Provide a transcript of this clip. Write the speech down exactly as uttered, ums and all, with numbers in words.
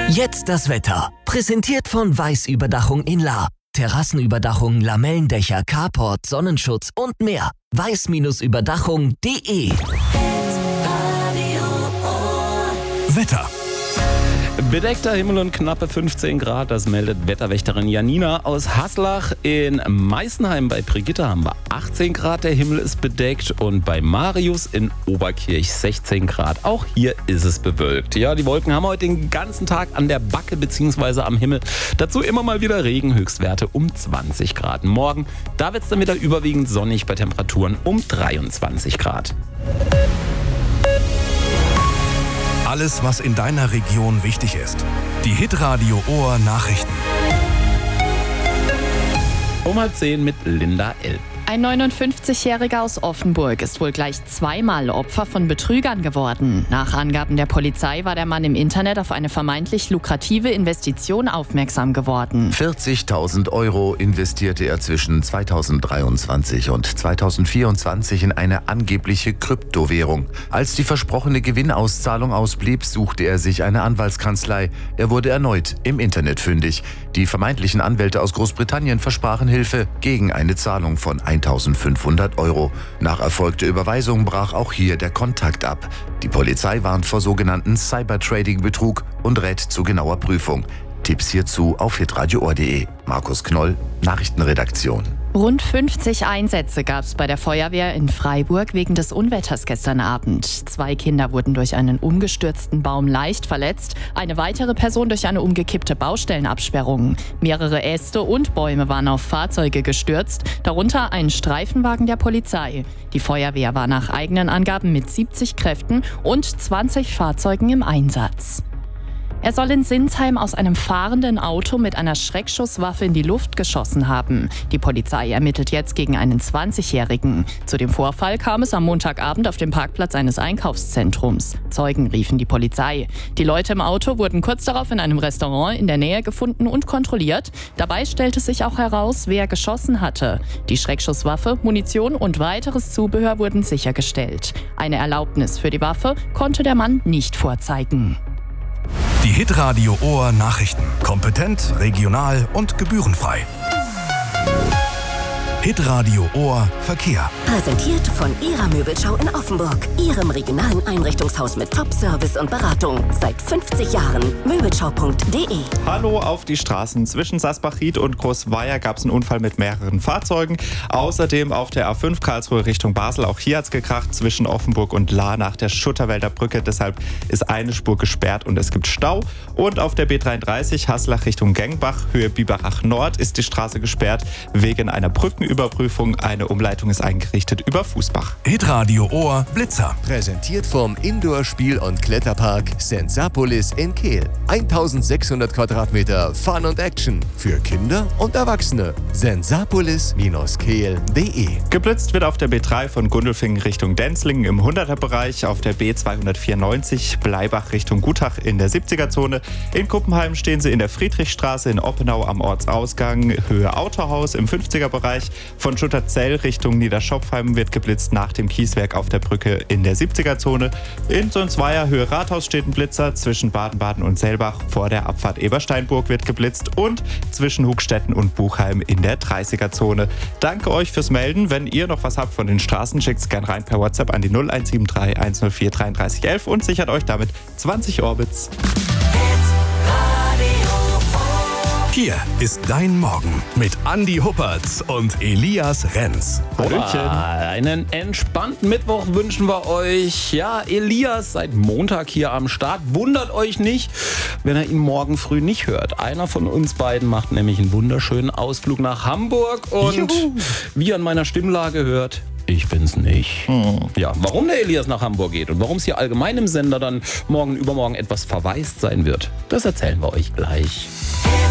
Jetzt das Wetter. Präsentiert von Weiß-Überdachung in Lahr. Terrassenüberdachung, Lamellendächer, Carport, Sonnenschutz und mehr. weiß-überdachung punkt de. Wetter. Bedeckter Himmel und knappe fünfzehn Grad, das meldet Wetterwächterin Janina aus Haslach. In Meißenheim bei Brigitte haben wir achtzehn Grad, der Himmel ist bedeckt. Und bei Marius in Oberkirch sechzehn Grad, auch hier ist es bewölkt. Ja, die Wolken haben heute den ganzen Tag an der Backe bzw. am Himmel. Dazu immer mal wieder Regen, Höchstwerte um zwanzig Grad. Morgen, da wird es dann wieder überwiegend sonnig bei Temperaturen um dreiundzwanzig Grad. Alles, was in deiner Region wichtig ist. Die Hitradio Ohr Nachrichten. Um halb zehn mit Linda L. Ein neunundfünfzigjähriger aus Offenburg ist wohl gleich zweimal Opfer von Betrügern geworden. Nach Angaben der Polizei war der Mann im Internet auf eine vermeintlich lukrative Investition aufmerksam geworden. vierzigtausend Euro investierte er zwischen zweitausenddreiundzwanzig und zweitausendvierundzwanzig in eine angebliche Kryptowährung. Als die versprochene Gewinnauszahlung ausblieb, suchte er sich eine Anwaltskanzlei. Er wurde erneut im Internet fündig. Die vermeintlichen Anwälte aus Großbritannien versprachen Hilfe gegen eine Zahlung von eintausendfünfhundert Euro. Nach erfolgter Überweisung brach auch hier der Kontakt ab. Die Polizei warnt vor sogenannten Cybertrading-Betrug und rät zu genauer Prüfung. Tipps hierzu auf hitradio ohr punkt de. Markus Knoll, Nachrichtenredaktion. Rund fünfzig Einsätze gab es bei der Feuerwehr in Freiburg wegen des Unwetters gestern Abend. Zwei Kinder wurden durch einen umgestürzten Baum leicht verletzt, eine weitere Person durch eine umgekippte Baustellenabsperrung. Mehrere Äste und Bäume waren auf Fahrzeuge gestürzt, darunter ein Streifenwagen der Polizei. Die Feuerwehr war nach eigenen Angaben mit siebzig Kräften und zwanzig Fahrzeugen im Einsatz. Er soll in Sinsheim aus einem fahrenden Auto mit einer Schreckschusswaffe in die Luft geschossen haben. Die Polizei ermittelt jetzt gegen einen zwanzigjährigen. Zu dem Vorfall kam es am Montagabend auf dem Parkplatz eines Einkaufszentrums. Zeugen riefen die Polizei. Die Leute im Auto wurden kurz darauf in einem Restaurant in der Nähe gefunden und kontrolliert. Dabei stellte sich auch heraus, wer geschossen hatte. Die Schreckschusswaffe, Munition und weiteres Zubehör wurden sichergestellt. Eine Erlaubnis für die Waffe konnte der Mann nicht vorzeigen. Die Hitradio Ohr Nachrichten. Kompetent, regional und gebührenfrei. Hitradio Ohr Verkehr. Präsentiert von Ihrer Möbelschau in Offenburg. Ihrem regionalen Einrichtungshaus mit Top-Service und Beratung. Seit fünfzig Jahren. Möbelschau punkt de. Hallo auf die Straßen. Zwischen Sasbach-Ried und Großweier gab es einen Unfall mit mehreren Fahrzeugen. Außerdem auf der A fünf Karlsruhe Richtung Basel. Auch hier hat es gekracht zwischen Offenburg und Lahr nach der Schutterwälder Brücke. Deshalb ist eine Spur gesperrt und es gibt Stau. Und auf der B dreiunddreißig Haslach Richtung Gengbach, Höhe Biberach Nord, ist die Straße gesperrt wegen einer Brückenüberprüfung. Eine Umleitung ist eingerichtet über Fußbach. Hitradio Ohr Blitzer. Präsentiert vom Indoor-Spiel- und Kletterpark Sensapolis in Kehl. eintausendsechshundert Quadratmeter Fun und Action für Kinder und Erwachsene. sensapolis Bindestrich kehl punkt de. Geblitzt wird auf der B drei von Gundelfingen Richtung Denzlingen im hunderter-Bereich, auf der B zweihundertvierundneunzig Bleibach Richtung Gutach in der siebziger-Zone. In Kuppenheim stehen sie in der Friedrichstraße, in Oppenau am Ortsausgang, Höhe Autohaus im fünfziger-Bereich. Von Schutterzell Richtung Niederschopfheim wird geblitzt nach dem Kieswerk auf der Brücke in der siebziger-Zone. In Sonsweier Höhe Rathaus steht ein Blitzer. Zwischen Baden-Baden und Selbach vor der Abfahrt Ebersteinburg wird geblitzt und zwischen Hugstetten und Buchheim in der dreißiger-Zone. Danke euch fürs Melden. Wenn ihr noch was habt von den Straßen, schickt es gerne rein per WhatsApp an die null eins sieben drei eins null vier dreiunddreißig elf und sichert euch damit zwanzig Orbits. Hier ist dein Morgen mit Andi Huppertz und Elias Renz. Hallöchen. Einen entspannten Mittwoch wünschen wir euch. Ja, Elias seit Montag hier am Start. Wundert euch nicht, wenn ihr ihn morgen früh nicht hört. Einer von uns beiden macht nämlich einen wunderschönen Ausflug nach Hamburg. Und Juhu. Wie ihr an meiner Stimmlage hört, ich bin's nicht. Hm. Ja, warum der Elias nach Hamburg geht und warum es hier allgemein im Sender dann morgen übermorgen etwas verwaist sein wird, das erzählen wir euch gleich.